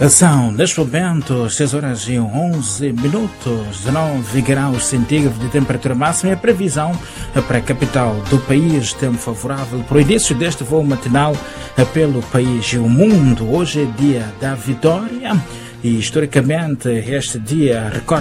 São, neste momento, 6 horas e 11 minutos, 19 graus centígrados de temperatura máxima e a previsão para a capital do país, tempo favorável para o início deste voo matinal pelo país e o mundo. Hoje é dia da vitória e, historicamente, este dia recorda